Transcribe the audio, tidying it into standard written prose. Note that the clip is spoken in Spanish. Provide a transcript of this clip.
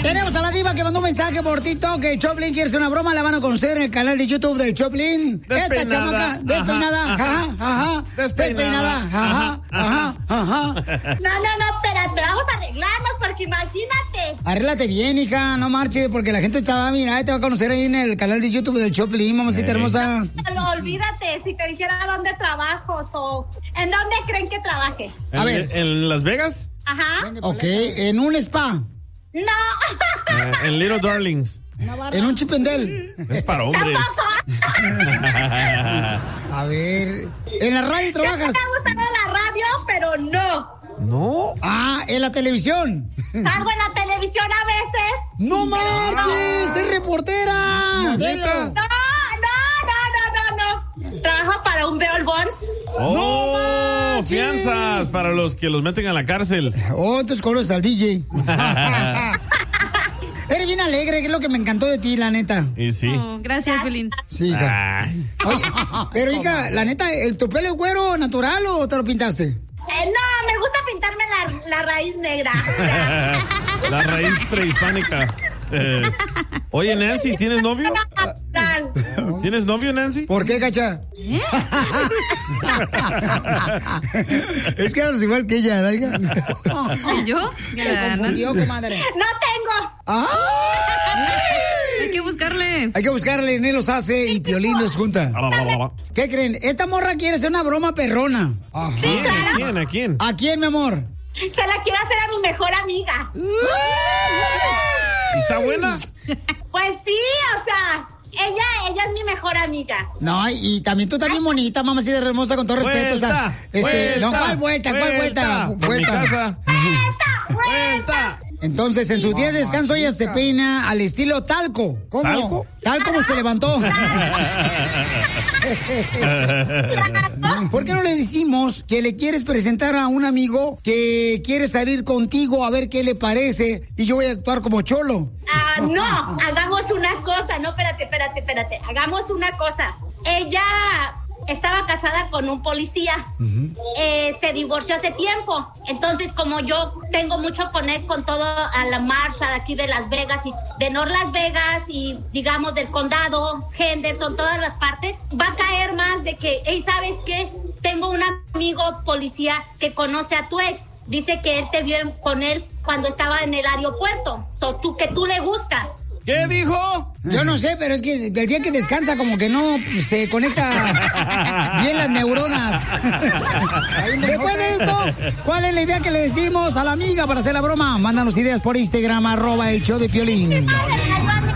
Tenemos a la diva que mandó un mensaje por TikTok que Choplin quiere hacer una broma. La van a conocer en el canal de YouTube del Choplin. Esta chamaca despeinada, ajá. Despeinada, ajá. No, espérate, vamos a arreglarnos porque imagínate. Arréglate bien, hija, no marches, porque la gente te va a mirar, te va a conocer ahí en el canal de YouTube del Choplin, mamacita hermosa. No, olvídate, si te dijera dónde trabajo o en dónde creen que trabaje. A ver. ¿En Las Vegas? Ajá. Ok, en un spa. No. En Little Darlings. En un chipendel. Es para hombres. A ver, ¿en la radio trabajas? Me ha gustado la radio, pero no. ¿No? Ah, ¿en la televisión? Salgo en la televisión a veces. ¡No marches! ¡Es reportera! ¿Neta? No. Trabajo para un bail bonds. ¡Oh! No, Fianzas para los que los meten a la cárcel. Oh, entonces cobras al DJ. Eres bien alegre, que es lo que me encantó de ti, la neta. Y sí. Oh, gracias, Pelín. Sí, hija. Ay. Oye, pero hija, la neta, ¿tu pelo es güero natural o te lo pintaste? No, me gusta pintarme la raíz negra. La raíz prehispánica. Oye, Nancy, ¿tienes novio? ¿Tienes novio, Nancy? ¿Por qué, cacha? Es que eres igual que ella, ¿no, hija? ¿Yo? Me confundió, comadre. No tengo. ¡Ah! Hay que buscarle. Hay que buscarle, Nel los hace y Piolín los junta. ¿Qué creen? Esta morra quiere hacer una broma perrona. Ajá. Sí, claro. ¿A quién? ¿A quién, mi amor? Se la quiero hacer a mi mejor amiga. ¿Y está buena? Pues sí, o sea, ella es mi mejor amiga. No, y también tú estás bien bonita, mamacita hermosa, con todo respeto. O sea, no, ¿cuál vuelta? Por mi casa. ¡Vuelta! Entonces, en sus días de descanso, ella se peina al estilo talco. ¿Cómo? ¿Talco? Tal como se levantó. ¿Por qué no le decimos que le quieres presentar a un amigo que quiere salir contigo a ver qué le parece y yo voy a actuar como cholo? No, hagamos una cosa. No, espérate. Hagamos una cosa. Ella estaba casada con un policía. Se divorció hace tiempo. Entonces, como yo tengo mucho connect con todo a la marcha de aquí de Las Vegas y de North Las Vegas y digamos del condado, Henderson, todas las partes, va a caer más de que, hey, ¿sabes qué? Tengo un amigo policía que conoce a tu ex. Dice que él te vio con él cuando estaba en el aeropuerto. Que tú le gustas. ¿Qué dijo? Yo no sé, pero es que el día que descansa como que no se conecta bien las neuronas. Después de esto, ¿cuál es la idea que le decimos a la amiga para hacer la broma? Mándanos ideas por Instagram, @el show de Piolín.